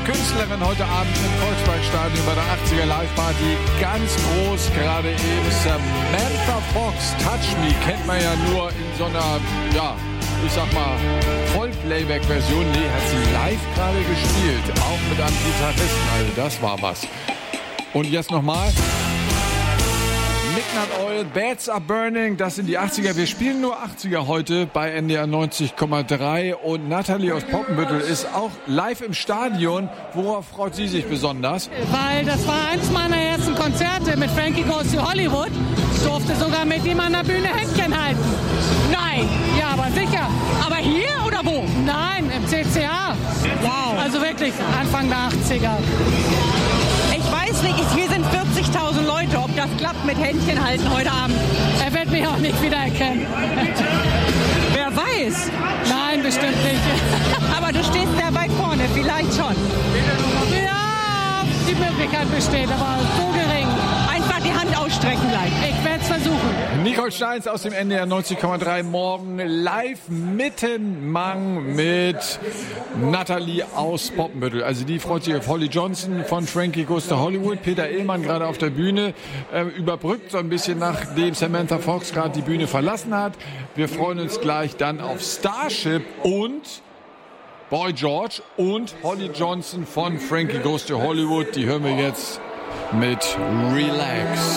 Künstlerin heute Abend im Volksparkstadion bei der 80er Live-Party. Ganz groß gerade eben. Samantha Fox, Touch Me, kennt man ja nur in so einer, ja, ich sag mal, Voll-Playback-Version. Nee, hat sie live gerade gespielt. Auch mit einem Gitarristen. Also das war was. Und jetzt nochmal. Midnight Oil, Beds Are Burning, das sind die 80er. Wir spielen nur 80er heute bei NDR 90,3 und Nathalie aus Poppenbüttel ist auch live im Stadion. Worauf freut sie sich besonders? Weil das war eins meiner ersten Konzerte mit Frankie Goes to Hollywood. Ich durfte sogar mit ihm an der Bühne Händchen halten. Nein, ja, aber sicher. Aber hier oder wo? Nein, im CCA. Wow. Also wirklich Anfang der 80er. Ich weiß nicht, hier sind 40.000 Leute, ob das klappt mit Händchen halten heute Abend. Er wird mich auch nicht wiedererkennen. Wer weiß? Nein, bestimmt nicht. Aber du stehst sehr weit vorne, vielleicht schon. Ja, die Möglichkeit besteht, aber so gering. Einfach die Hand ausstrecken gleich. Ich werde es versuchen. Nicole Steins aus dem NDR 90,3 morgen live Mittenmang mit Nathalie aus Poppenbüttel. Also die freut sich auf Holly Johnson von Frankie Goes to Hollywood. Peter Illmann gerade auf der Bühne, überbrückt so ein bisschen, nachdem Samantha Fox gerade die Bühne verlassen hat. Wir freuen uns gleich dann auf Starship und Boy George und Holly Johnson von Frankie Goes to Hollywood. Die hören wir jetzt mit Relax.